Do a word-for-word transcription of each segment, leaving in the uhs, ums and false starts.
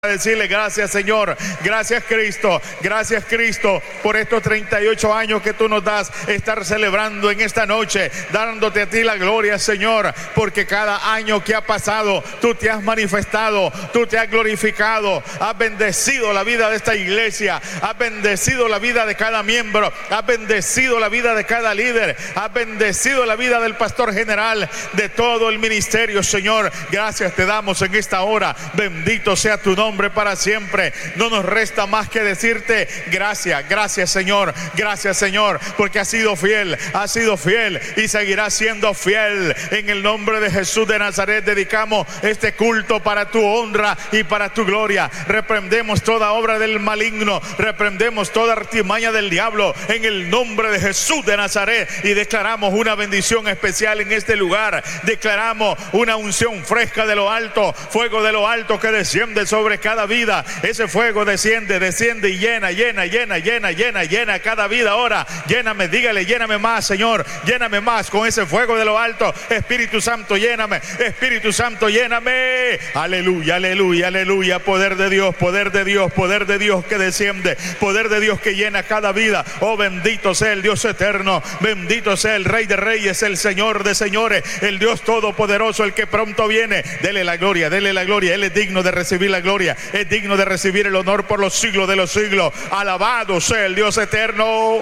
Decirle gracias, Señor, gracias Cristo, gracias Cristo por estos treinta y ocho años que tú nos das, estar celebrando en esta noche, dándote a ti la gloria, Señor, porque cada año que ha pasado, tú te has manifestado, tú te has glorificado, has bendecido la vida de esta iglesia, has bendecido la vida de cada miembro, has bendecido la vida de cada líder, has bendecido la vida del pastor general, de todo el ministerio, Señor. Gracias te damos en esta hora, bendito sea tu nombre para siempre. No nos resta más que decirte gracias, gracias Señor, gracias Señor, porque has sido fiel, has sido fiel y seguirás siendo fiel. En el nombre de Jesús de Nazaret dedicamos este culto para tu honra y para tu gloria. Reprendemos toda obra del maligno, reprendemos toda artimaña del diablo en el nombre de Jesús de Nazaret y declaramos una bendición especial en este lugar. Declaramos una unción fresca de lo alto, fuego de lo alto que desciende sobre cada vida. Ese fuego desciende, desciende y llena, llena, llena, llena, llena, llena cada vida ahora. Lléname, dígale, lléname más, Señor, lléname más con ese fuego de lo alto. Espíritu Santo, lléname, Espíritu Santo, lléname. Aleluya, aleluya, aleluya. Poder de Dios, poder de Dios, poder de Dios que desciende, poder de Dios que llena cada vida. Oh, bendito sea el Dios eterno, bendito sea el Rey de Reyes, el Señor de Señores, el Dios todopoderoso, el que pronto viene. Dele la gloria, dele la gloria. Él es digno de recibir la gloria, es digno de recibir el honor por los siglos de los siglos. Alabado sea el Dios eterno.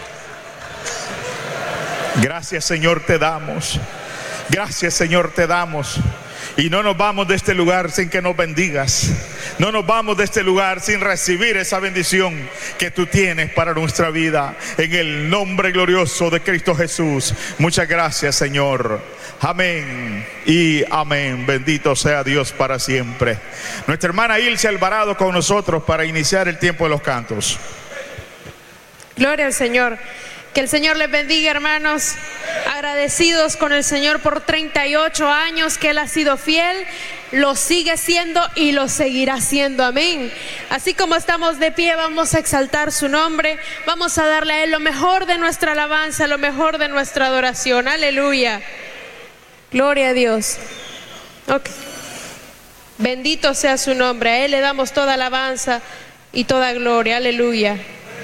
Gracias, Señor, te damos. Gracias, Señor, te damos. Y no nos vamos de este lugar sin que nos bendigas. No nos vamos de este lugar sin recibir esa bendición que tú tienes para nuestra vida. En el nombre glorioso de Cristo Jesús. Muchas gracias, Señor. Amén y amén. Bendito sea Dios para siempre. Nuestra hermana Ilse Alvarado con nosotros para iniciar el tiempo de los cantos. Gloria al Señor. Que el Señor les bendiga, hermanos. Agradecidos con el Señor por treinta y ocho años que Él ha sido fiel, lo sigue siendo y lo seguirá siendo. Amén. Así como estamos de pie, vamos a exaltar su nombre. Vamos a darle a Él lo mejor de nuestra alabanza, lo mejor de nuestra adoración. Aleluya. Gloria a Dios. Ok. Bendito sea su nombre. A Él le damos toda alabanza y toda gloria. Aleluya.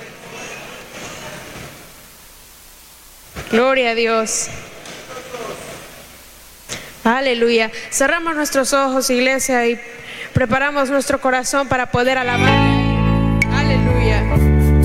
Gloria a Dios. Aleluya. Cerramos nuestros ojos, iglesia, y preparamos nuestro corazón para poder alabar. Aleluya.